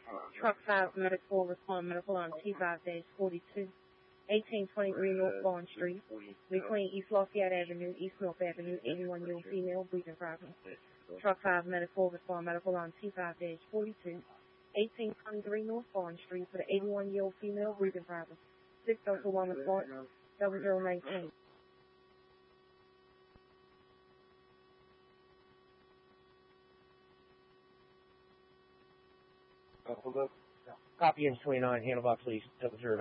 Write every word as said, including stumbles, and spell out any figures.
Truck five, medical, respond medical on T five forty-two. eighteen twenty-three North Bond Street, between East Lafayette Avenue, East North Avenue, eighty-one-year-old female, breathing problem. Truck five, medical, respond medical on T five forty-two. eighteen twenty-three North Bond Street for the eighty-one-year-old female, breathing problem. six oh two one report, double zero nineteen. Copy in twenty-nine, handle box, please, double zero.